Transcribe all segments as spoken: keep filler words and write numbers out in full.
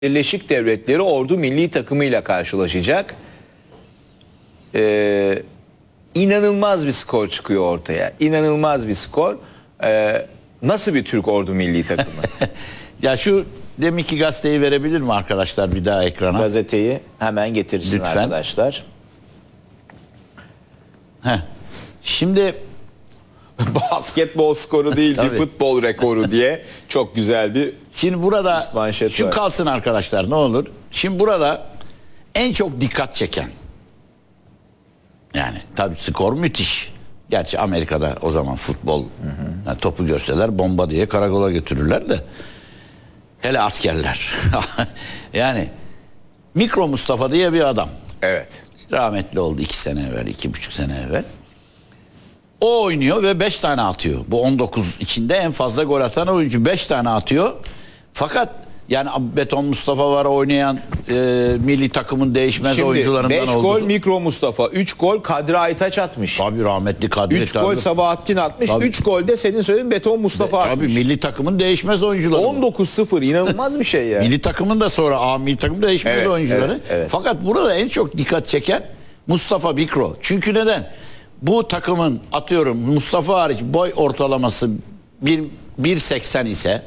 Birleşik Devletleri Ordu milli takımıyla karşılaşacak. Ee, inanılmaz bir skor çıkıyor ortaya. İnanılmaz bir skor. Ee, nasıl bir Türk Ordu milli takımı? Ya şu deminki gazeteyi verebilir mi arkadaşlar bir daha ekrana? Gazeteyi hemen getirsin Lütfen. arkadaşlar. Heh. Şimdi basketbol skoru değil bir Tabii. futbol rekoru diye çok güzel bir şimdi burada üst manşet şu var. kalsın arkadaşlar ne olur. Şimdi burada en çok dikkat çeken, yani tabii skor müthiş. Gerçi Amerika'da o zaman futbol, hı hı. Yani topu görseler bomba diye karakola götürürler de. Hele askerler. Yani Mikro Mustafa diye bir adam. Evet. Rahmetli oldu iki sene evvel, iki buçuk sene evvel. O oynuyor ve beş tane atıyor. Bu on dokuz içinde en fazla gol atan oyuncu beş tane atıyor. Fakat yani Beton Mustafa var oynayan e, milli takımın değişmez Şimdi oyuncularından beş oldu. gol Mikro Mustafa, üç gol Kadri Aytaç atmış. Tabii rahmetli Kadri. üç gol Sabahattin atmış. Tabii. üç gol de senin söylediğin Beton Mustafa Tabii atmış. milli takımın değişmez oyuncuları. on dokuz sıfır inanılmaz bir şey ya. Milli takımın da sonra A milli takım değişmez Evet, oyuncuları. evet, evet. Fakat burada en çok dikkat çeken Mustafa Mikro. Çünkü neden? Bu takımın atıyorum Mustafa hariç boy ortalaması bir seksen ise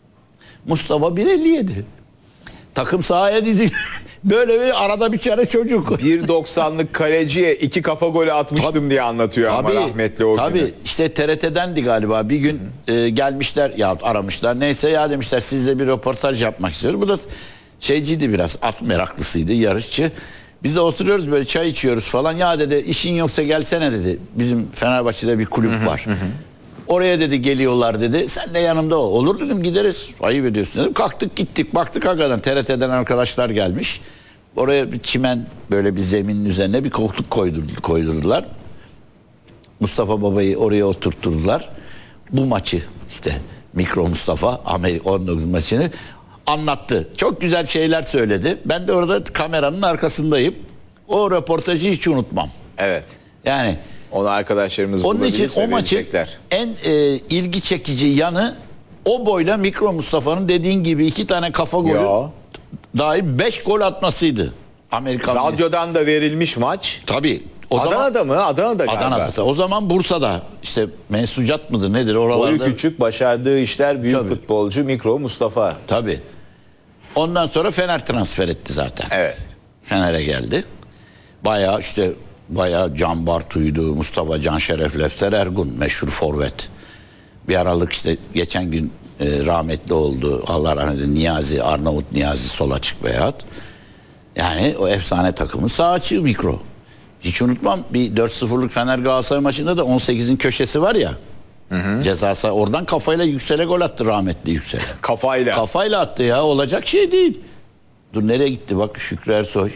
Mustafa bir elli yedi. Takım sahaya diziliyor. Böyle bir arada bir tane çocuk. bir doksanlık kaleciye iki kafa golü atmıştım Tabii, diye anlatıyor tabii, ama rahmetli o tabii, günü. işte T R T'dendi galiba bir gün e, gelmişler ya aramışlar. Neyse ya demişler sizle bir röportaj yapmak istiyoruz. Bu da şeyciydi biraz, at meraklısıydı, yarışçı. Biz de oturuyoruz böyle çay içiyoruz falan. Ya dedi işin yoksa gelsene dedi. Bizim Fenerbahçe'de bir kulüp hı hı, var. Hı. Oraya dedi geliyorlar dedi. Sen de yanımda ol. Olur dedim gideriz. Ayıp ediyorsun dedim. Kalktık gittik. Baktık hakikaten T R T'den arkadaşlar gelmiş. Oraya bir çimen böyle bir zeminin üzerine bir koltuk koydurdu, koydurdular. Mustafa Baba'yı oraya oturtturdular. Bu maçı işte Mikro Mustafa Amerika on dokuz maçını anlattı. Çok güzel şeyler söyledi. Ben de orada kameranın arkasındayım. O röportajı hiç unutmam. Evet. Yani onu arkadaşlarımız onun için o maçın en e, ilgi çekici yanı o boyla Mikro Mustafa'nın dediğin gibi iki tane kafa golü ya. dahi beş gol atmasıydı. Amerikan radyodan da verilmiş maç. Tabii. O Adana'da zaman, mı? Adana'da galiba. Adana'da. O zaman Bursa'da işte Mensucat mıdır nedir oralarda. Boyu küçük başardığı işler büyük Tabii. futbolcu Mikro Mustafa. Tabii. Ondan sonra Fener transfer etti zaten. Evet. Fener'e geldi. Bayağı işte bayağı Can Bartu'ydu, Mustafa Can Şeref, Lefter Ergun meşhur forvet. Bir aralık işte geçen gün e, rahmetli oldu. Allah rahmet eylesin Niyazi, Arnavut Niyazi sol açık beyaz. Yani o efsane takımın sağ açığı Mikro. Hiç unutmam bir dört sıfırlık Fener Galatasaray maçında da on sekizin köşesi var ya. Hı hı. Cezası oradan kafayla Yüksel'e gol attı rahmetli Yüksel. Kafayla. Kafayla attı ya olacak şey değil. Dur nereye gitti bak Şükrü Ersoy.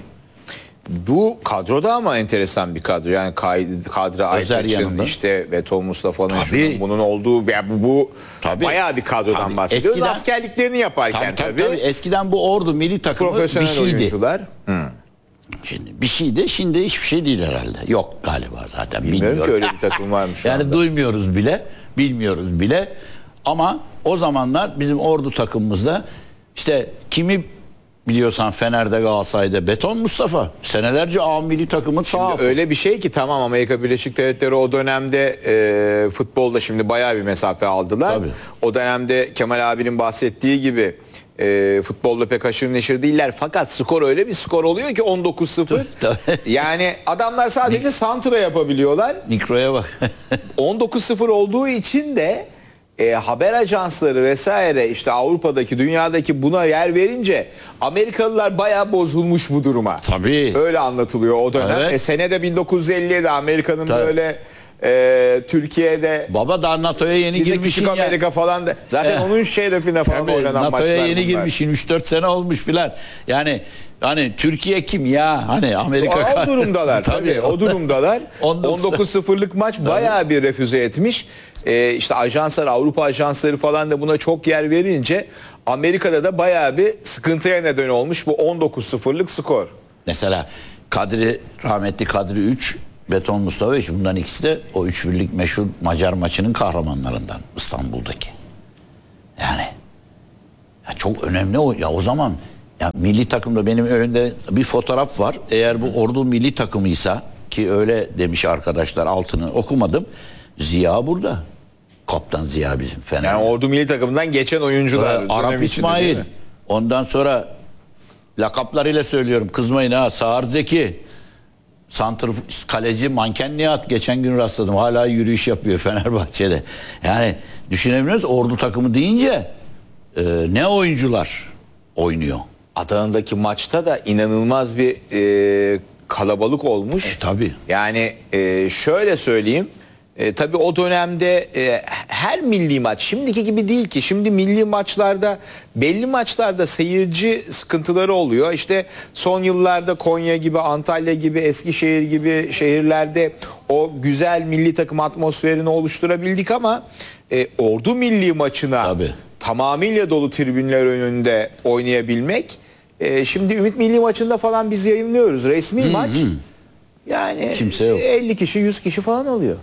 Bu kadroda ama enteresan bir kadro. Yani Kadri Aytaç'ın işte Beton Mustafa'nın şunun bunun olduğu bu, bu tabii. Bayağı bir kadrodan tabii. bahsediyoruz. Eskiden, askerliklerini yaparken tabii, tabii. tabii. Eskiden bu ordu milli takımı bir şeydi. Oyuncular. Hı. Şimdi bir şeydi. Şimdi hiçbir şey değil herhalde. Yok galiba zaten. Bilmiyorum bilmiyorum ki öyle bir takım varmış şu yani anda. duymuyoruz bile. Bilmiyoruz bile. Ama o zamanlar bizim ordu takımımızda işte kimi biliyorsan Fener'de Galatasaray'da Beton Mustafa senelerce A milli takımın sağ öyle bir şey ki tamam Amerika Birleşik Devletleri o dönemde e, futbolda şimdi bayağı bir mesafe aldılar. Tabii. O dönemde Kemal abinin bahsettiği gibi e, futbolda pek haşır neşir değiller fakat skor öyle bir skor oluyor ki on dokuz sıfır. Yani adamlar sadece santra yapabiliyorlar. Mikroya bak. on dokuz sıfır olduğu için de E, haber ajansları vesaire işte Avrupa'daki dünyadaki buna yer verince Amerikalılar bayağı bozulmuş bu duruma. Tabii. Öyle anlatılıyor o dönem. Evet. E, senede bin dokuz yüz elli yedi Amerika'nın tabii. böyle e, Türkiye'de baba da NATO'ya yeni girmişsin ya. Amerika falan da zaten eh. onun şerefine falan tabii, oynanan maçlar NATO'ya yeni bunlar. girmişsin üç dört sene olmuş filan. Yani hani Türkiye kim ya? Hani Amerika. O, o durumdalar tabii. tabii o durumdalar. on dokuz sıfırlık maç bayağı bir refüze etmiş. Ee, işte ajanslar, Avrupa ajansları falan da buna çok yer verince Amerika'da da bayağı bir sıkıntıya neden olmuş bu on dokuz sıfırlık skor. Mesela Kadri, rahmetli Kadri üç, Beton Mustafa üç, bundan ikisi de o üç birlik meşhur Macar maçının kahramanlarından İstanbul'daki. Yani ya çok önemli o ya o zaman Ya milli takımda benim önümde bir fotoğraf var. Eğer bu ordu milli takımıysa, ki öyle demiş arkadaşlar, altını okumadım. Ziya burada. Kaptan Ziya bizim Fener. Yani ordu milli takımından geçen oyuncular. Arap İsmail. Ondan sonra lakaplarıyla söylüyorum, kızmayın ha. Sağır Zeki. Santrf kaleci Manken Nihat, geçen gün rastladım. Hala yürüyüş yapıyor Fenerbahçe'de. Yani düşünebiliyor musunuz? Ordu takımı deyince e, ne oyuncular oynuyor. Adana'daki maçta da inanılmaz bir e, kalabalık olmuş. E, tabii. Yani e, şöyle söyleyeyim. E, tabii o dönemde e, her milli maç şimdiki gibi değil ki. Şimdi milli maçlarda, belli maçlarda seyirci sıkıntıları oluyor. İşte son yıllarda Konya gibi, Antalya gibi, Eskişehir gibi şehirlerde o güzel milli takım atmosferini oluşturabildik ama e, Ordu milli maçına Tabii. tamamıyla dolu tribünler önünde oynayabilmek. E, şimdi Ümit milli maçında falan biz yayınlıyoruz. Resmi maç. Yani Kimse yok. elli kişi, yüz kişi falan oluyor.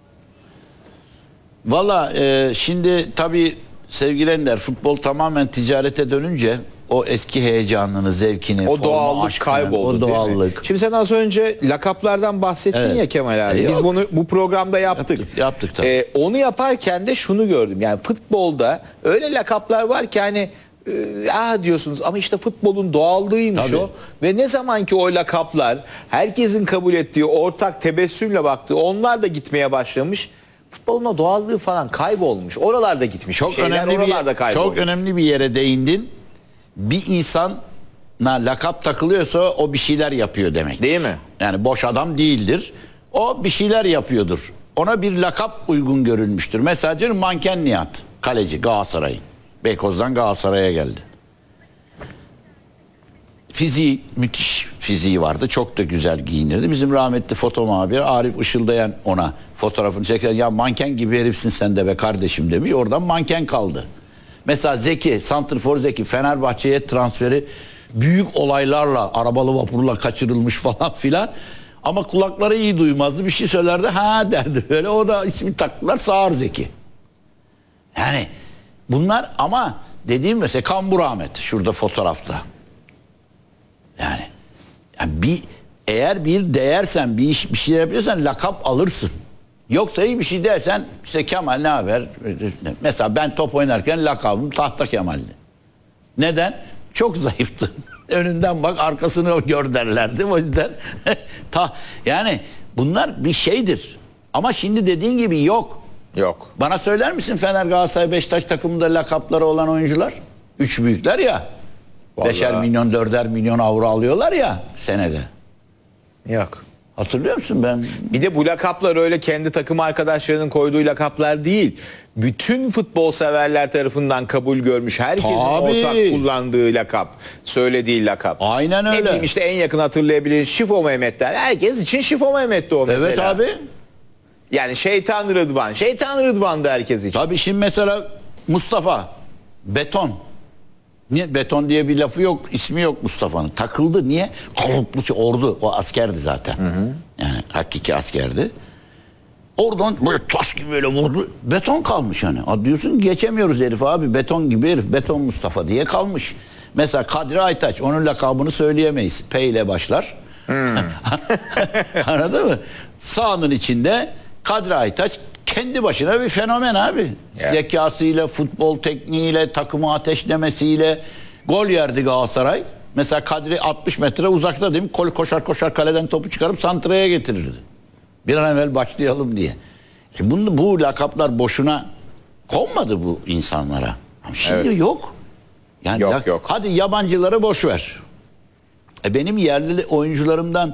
Valla e, şimdi tabii sevgili Ender, futbol tamamen ticarete dönünce o eski heyecanını, zevkini, O forma doğallık aşkını, kayboldu, o değil mi? doğallık. Şimdi sen az önce lakaplardan bahsettin Evet. ya Kemal abi. E, Biz yok. bunu bu programda yaptık. Yaptık, yaptık tabii. Ee, onu yaparken de şunu gördüm. Yani futbolda öyle lakaplar var ki hani e, ah diyorsunuz ama işte futbolun doğallığıymış Tabii. o. Ve ne zaman ki o lakaplar herkesin kabul ettiği, ortak tebessümle baktığı, onlar da gitmeye başlamış. Futbolun o doğallığı falan kaybolmuş. Oralarda gitmiş. Çok şeyler, önemli oralarda bir kaybolmuş. çok önemli bir yere değindin. Bir insana lakap takılıyorsa o bir şeyler yapıyor demek. Değil mi? Yani boş adam değildir. O bir şeyler yapıyordur. Ona bir lakap uygun görülmüştür. Mesela diyorum Manken Nihat, kaleci Galatasaray'ın. Beykoz'dan Galatasaray'a geldi. Fiziği, müthiş fiziği vardı. Çok da güzel giyinirdi. Bizim rahmetli foto muhabiri Arif Işıldayan ona fotoğrafını çeker. Ya manken gibi herifsin sen de be kardeşim demiş. Oradan manken kaldı. Mesela Zeki, santrfor Zeki, Fenerbahçe'ye transferi büyük olaylarla, arabalı vapurla kaçırılmış falan filan. Ama kulakları iyi duymazdı. Bir şey söylerdi, ha derdi böyle. O da ismi taktılar, Sağır Zeki. Yani bunlar, ama dediğim mesela Kambur Ahmet şurada fotoğrafta. Yani, yani bir, eğer bir değersen, bir iş, bir şey yapıyorsan lakap alırsın. Yoksa iyi bir şey dersen, işte Kemal ne haber? Mesela ben top oynarken lakabım Tahta Kemal'di. Neden? Çok zayıftı. Önünden bak, arkasını gör derlerdi. O yüzden ta, yani bunlar bir şeydir. Ama şimdi dediğin gibi yok. Yok. Bana söyler misin Fener, Galatasaray, Beşiktaş takımında lakapları olan oyuncular? Üç büyükler ya. Vallahi. Beşer milyon, dörder milyon avro alıyorlar ya senede. Yok. Hatırlıyor musun ben? Bir de bu lakaplar öyle kendi takım arkadaşlarının koyduğu lakaplar değil. Bütün futbol severler tarafından kabul görmüş. Herkesin Tabii. ortak kullandığı lakap. Söylediği lakap. Aynen Ne öyle. bileyim işte en yakın hatırlayabileceğiniz Şifo Mehmetler. Herkes için Şifo Mehmet'ti o mesela. Evet abi. Yani Şeytan Rıdvan. Şeytan Rıdvan'dı herkes için. Tabii şimdi mesela Mustafa Beton. Niye? Beton diye bir lafı yok, ismi yok Mustafa'nın. Takıldı. Niye? Kalıplı ordu. O askerdi zaten. Hı hı. Yani hakiki askerdi. Oradan böyle taş gibi böyle vurdu. Beton kalmış yani. A, diyorsun geçemiyoruz herif abi. Beton gibi herif. Beton Mustafa diye kalmış. Mesela Kadri Aytaç. Onun lakabını söyleyemeyiz. P ile başlar. Hmm. Anladın mı? Sahanın içinde Kadri Aytaç kendi başına bir fenomen abi. Yeah. Zekasıyla, futbol tekniğiyle, takımı ateşlemesiyle gol yerdi Galatasaray. Mesela Kadri altmış metre uzakta değil mi? Kol koşar koşar kaleden topu çıkarıp santraya getirirdi. Bir an evvel başlayalım diye. E bunu, bu lakaplar boşuna konmadı bu insanlara. Ama şimdi Evet. yok. Yani Yok, lak- yok. Hadi yabancıları boş ver. E benim yerli oyuncularımdan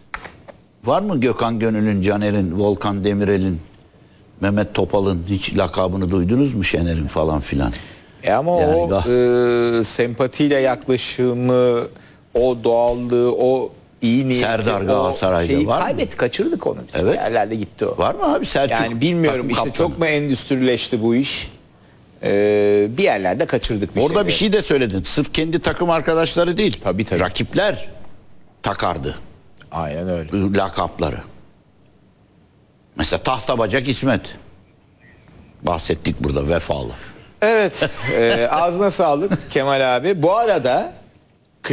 var mı Gökhan Gönül'ün, Caner'in, Volkan Demirel'in, Mehmet Topal'ın hiç lakabını duydunuz mu, Şener'in falan filan? E ama Yani o ga- e, sempatiyle yaklaşımı, o doğallığı, o iyi niyeti, Serdar o Galatasaray'da şeyi var mı? kaybetti, kaçırdık onu biz. Evet. Yerlerde gitti o. Var mı abi Selçuk? Yani bilmiyorum takım işte kaptanı. çok mu endüstrileşti bu iş? Ee, bir yerlerde kaçırdık bir Orada şeyleri. bir şey de söyledin. Sırf kendi takım arkadaşları değil. Tabii, tabii. Rakipler takardı Aynen öyle. lakapları. Mesela Tahtabacak İsmet. Bahsettik burada, vefalı. Evet. e, ağzına sağlık Kemal abi. Bu arada